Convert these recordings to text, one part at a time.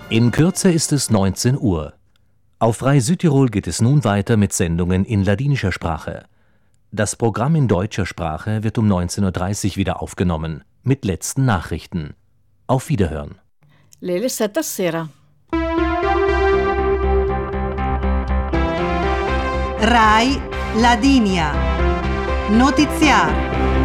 In Kürze ist es 19 Uhr. Auf Rai Südtirol geht es nun weiter mit Sendungen in ladinischer Sprache. Das Programm in deutscher Sprache wird um 19:30 Uhr wieder aufgenommen, mit letzten Nachrichten. Auf Wiederhören. Le 7 sera. Rai Ladinia. Notiziario.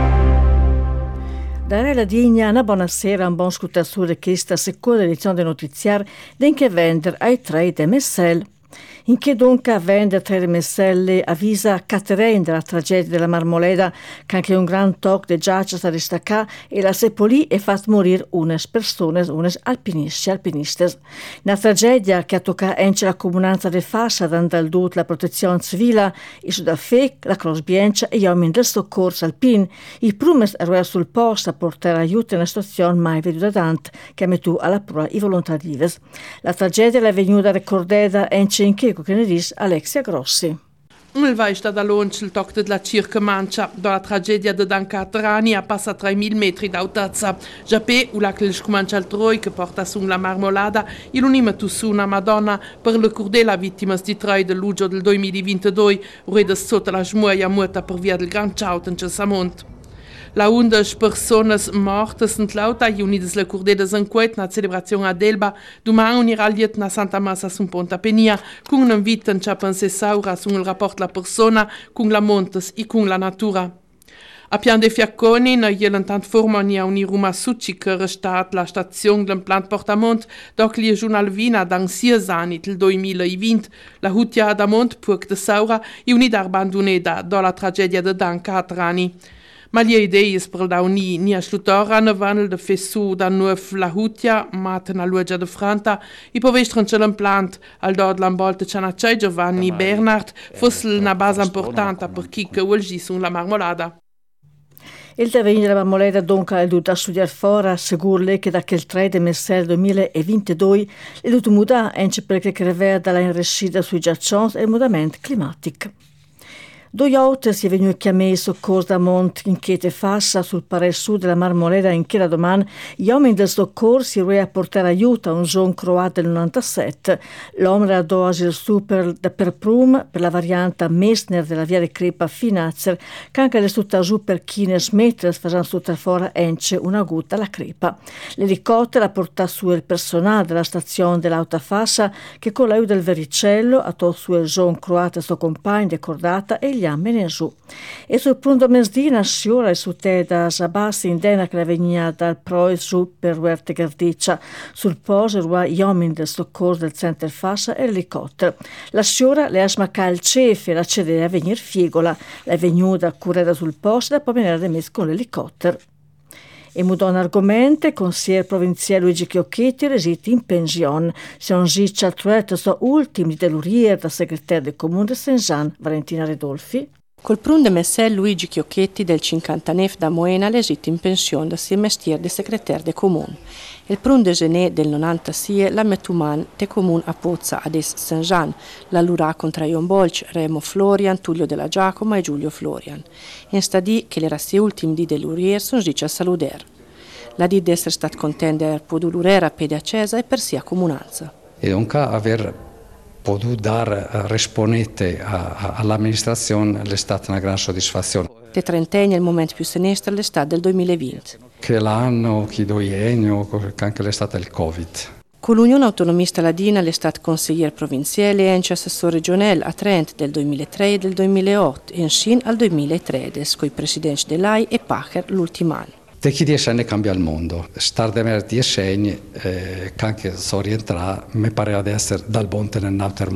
Da Rai Ladinia, una buonasera, un buon ascoltatore che questa seconda edizione del notiziario denke vender ai 3 de Messel. In che dunque vende 3 Messelle avvisa Caterine della tragedia della Marmoleda, che anche un gran toc de giaccia sta destacà e la sepolì e fa morire unes persone, unes alpinisti, alpinistes. Una tragedia che ha toccato anche la comunanza de Fassa, dando al dut la protezione civile, i Sudafec, la Cross Bianca e gli uomini del soccorso alpin. I prumes erano sul posto a portare aiuto in una situazione mai veduta dante, che ha messo alla prova i volontari. La tragedia è venuta ricordata anche in che ne dice Alexia Grossi. Il va è stata l'once il tocco della circa Mancia, dalla tragedia di Dan Catrani a passa 3.000 metri d'altezza. Giappè, ula che comincia il troi che porta su la Marmolada, il unima tu su una Madonna per ricordare la vittima di Troi del luglio del 2022, ureda sotto la smuoia morta per via del Gran Ciaut in Cessamont. La 11 personas mortes sunt lauta e unidas la curdedas enquet na celebrazione ad Elba, domani unirà liet na Santa Massa sun Ponta Penia, con un invito in Chapanse Saura sul il rapport la persona, con la montes e con la natura. A Pian de Fiacconi, na jelentant formani a uniruma succi che restat la stazione del plant Portamont, doc li giornal vina dan 6 anni del 2020, la hutia da Mont puc de Saura e unida abbandonata dalla tragedia de Dan Catrani. Ma le idee per da ni a slutora ne vanno de fessu da nuov la hutia, mat na luogia de Franta, i povestron c'è plant al dod l'ambolte c'anacei Giovanni Bernard, fosse una base importante per chi che vuol su la Marmolada. Il terreno della Marmolada dunque è dovuto studiare fuori, assicurare che da quel 3 di Messel 2022 è dovuto mudare anche perché creveva dalla inrescita sui giaccions e il mutamento climatico. 2 autos si è venuto chiamato soccorso da Mont in Chiete Fassa sul parere sud della Marmoleda in che la domani gli uomini del soccorso si riuscirono a portare aiuto a un giovane croato del 97. L'uomo era dosi il super per Prum per la variante Messner della via di Crepa Finazzer che anche le stutta giù per 15 metri facendo stutta fuori ence una gutta alla Crepa. L'elicottero ha portato su il personale della stazione dell'Auta Fassa che con l'aiuto del Vericello ha tolto su il giovane croato e suo compagno decordata e gli ha messo. E sul punto mezzina sciora e su te da Sabassi in dena che la veniva dal Proi su per Huerte Gardiccia. Sul poso gli uomini del soccorso del Center Fassa e l'elicottero. La sciora le ha smaccato il cefe e la cedeva a venire fiegola. La è venuta curata sul posto e poi venire messa con l'elicottero. E mudò un argomento, il consigliere provinciale Luigi Chiocchetti reside in pensione. Se non si altrettanto so ultimi dell'Urier da segretario del comune di Saint-Jean, Valentina Redolfi. Col prun de Messel Luigi Chiocchetti del 59 da Moena l'esit in pensione da sia mestiere di segretario del comune. Il prun de Gené del 96 la metuman de comune a Pozza ad es Saint-Jean, la lura contra Ion Bolc, Remo Florian, Tullio della Giacomo e Giulio Florian. In stadi che le rassi ultimi di dell'Urier sono dice a saluder. La di essere stato contento di aver potuto l'urera pede accesa e per sia comunanza. E dunque aver potuto dare risponete all'amministrazione è stata una gran soddisfazione. Te trentenne il momento più sinistro l'estate del 2020. Che l'anno, che 2 anni, che anche l'estate del Covid. Con l'Unione Autonomista Ladina l'estate consigliere provinciale e anche assessore regionale a Trent del 2003 e del 2008 e in Shin al 2013 con i presidenti dell'AI e Pacher l'ultimo anno. Da chi 10 anni cambia il mondo, star da mer 10 anni, che anche so rientrare, mi pare ad essere dal bonte nel altro